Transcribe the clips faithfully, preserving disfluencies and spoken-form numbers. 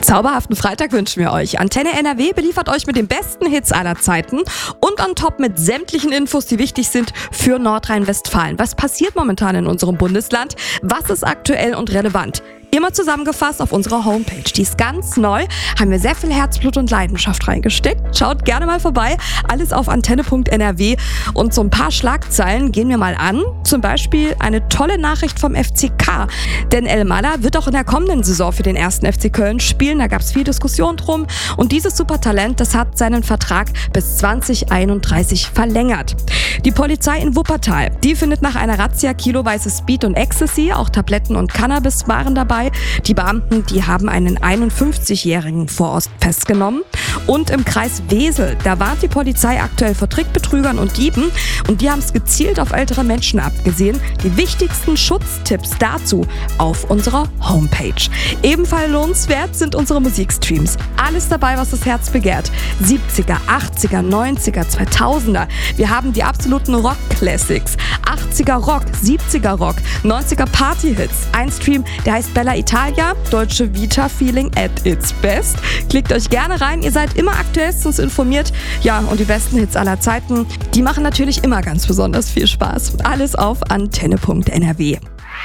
Zauberhaften Freitag wünschen wir euch. Antenne N R W beliefert euch mit den besten Hits aller Zeiten und on top mit sämtlichen Infos, die wichtig sind für Nordrhein-Westfalen. Was passiert momentan in unserem Bundesland? Was ist aktuell und relevant? Immer zusammengefasst auf unserer Homepage. Die ist ganz neu, haben wir sehr viel Herzblut und Leidenschaft reingesteckt. Schaut gerne mal vorbei, alles auf antenne punkt n r w. Und so ein paar Schlagzeilen gehen wir mal an. Zum Beispiel eine tolle Nachricht vom F C K. Denn El Mala wird auch in der kommenden Saison für den ersten F C Köln spielen. Da gab es viel Diskussion drum. Und dieses Supertalent, das hat seinen Vertrag bis zwanzig einunddreißig verlängert. Die Polizei in Wuppertal, die findet nach einer Razzia kiloweise Speed und Ecstasy, auch Tabletten und Cannabis waren dabei. Die Beamten, die haben einen einundfünfzigjährigen vor Ort festgenommen. Und im Kreis Wesel, da warnt die Polizei aktuell vor Trickbetrügern und Dieben. Und die haben es gezielt auf ältere Menschen abgesehen. Die wichtigsten Schutztipps dazu auf unserer Homepage. Ebenfalls lohnenswert sind unsere Musikstreams. Alles dabei, was das Herz begehrt. siebziger, achtziger, neunziger, zweitausender. Wir haben die absoluten Rock-Classics. achtziger Rock, siebziger Rock, neunziger Party-Hits. Ein Stream, der heißt Bella Italia, Deutsche Vita Feeling at its best. Klickt euch gerne rein, ihr seid immer aktuellstens informiert. Ja, und die besten Hits aller Zeiten, die machen natürlich immer ganz besonders viel Spaß. Alles auf antenne punkt n r w.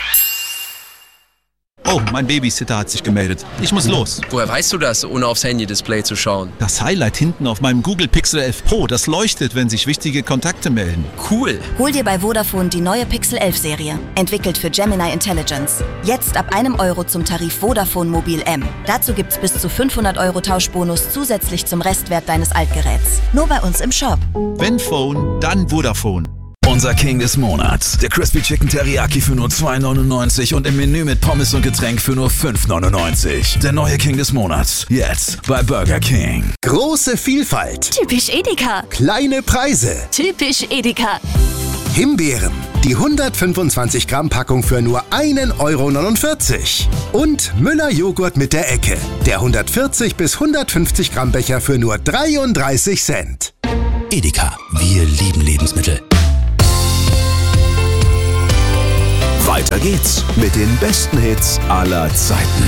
Oh, mein Babysitter hat sich gemeldet. Ich muss los. Woher weißt du das, ohne aufs Handy-Display zu schauen? Das Highlight hinten auf meinem Google Pixel elf Pro, das leuchtet, wenn sich wichtige Kontakte melden. Cool. Hol dir bei Vodafone die neue Pixel elf Serie. Entwickelt für Gemini Intelligence. Jetzt ab einem Euro zum Tarif Vodafone Mobil M. Dazu gibt's bis zu fünfhundert Euro Tauschbonus zusätzlich zum Restwert deines Altgeräts. Nur bei uns im Shop. Wenn Phone, dann Vodafone. Unser King des Monats. Der Crispy Chicken Teriyaki für nur zwei neunundneunzig und im Menü mit Pommes und Getränk für nur fünf neunundneunzig. Der neue King des Monats. Jetzt bei Burger King. Große Vielfalt. Typisch Edeka. Kleine Preise. Typisch Edeka. Himbeeren. Die hundertfünfundzwanzig Gramm Packung für nur einen Euro neunundvierzig. Und Müller Joghurt mit der Ecke. Der hundertvierzig bis hundertfünfzig Gramm Becher für nur dreiunddreißig Cent. Edeka. Wir lieben Lebensmittel. Weiter geht's mit den besten Hits aller Zeiten.